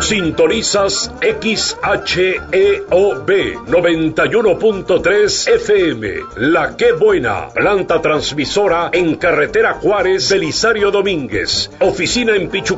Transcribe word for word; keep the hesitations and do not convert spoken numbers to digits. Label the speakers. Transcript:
Speaker 1: Sintonizas X H E O B noventa y uno punto tres F M, La Qué Buena, planta transmisora en carretera Juárez, Belisario Domínguez, oficina en Pichuca.